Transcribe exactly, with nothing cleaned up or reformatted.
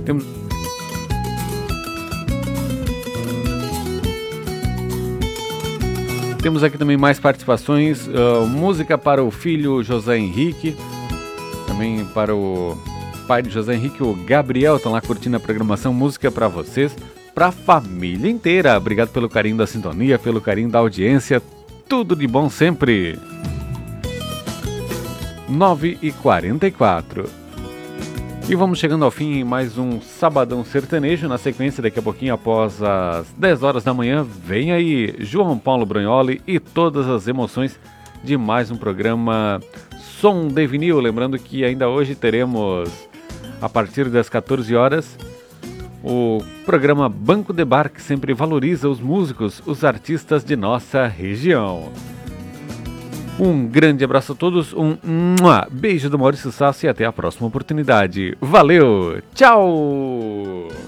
Temos... Temos aqui também mais participações. Uh, música para o filho José Henrique. Também para o pai de José Henrique, o Gabriel, estão lá curtindo a programação. Música para vocês, para a família inteira. Obrigado pelo carinho da sintonia, pelo carinho da audiência. Tudo de bom sempre. nove e quarenta e quatro. E vamos chegando ao fim em mais um Sabadão Sertanejo. Na sequência, daqui a pouquinho, após as dez horas da manhã, vem aí João Paulo Brunholi e todas as emoções de mais um programa Som de Vinil. Lembrando que ainda hoje teremos, a partir das quatorze horas, o programa Banco de Bar, que sempre valoriza os músicos, os artistas de nossa região. Um grande abraço a todos, um beijo do Maurício Sassi e até a próxima oportunidade. Valeu, tchau!